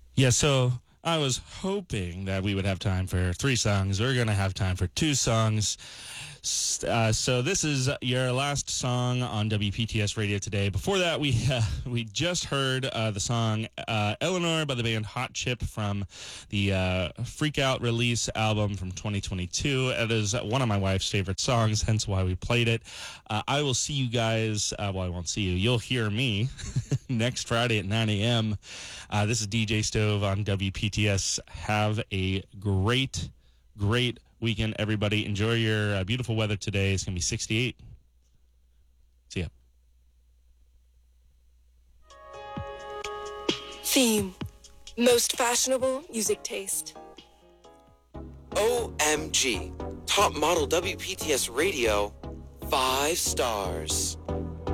Yeah, so I was hoping that we would have time for 3 songs. We're going to have time for 2 songs. So this is your last song on WPTS Radio today. Before that, we just heard the song Eleanor by the band Hot Chip from the Freak Out release album from 2022. It is one of my wife's favorite songs, hence why we played it. I will see you guys, well, I won't see you. You'll hear me next Friday at 9 a.m. This is DJ Stove on WPTS. Have a great weekend, everybody. Enjoy your beautiful weather today. It's going to be 68. See ya. Theme. Most fashionable music taste. OMG. Top model WPTS Radio. 5 stars.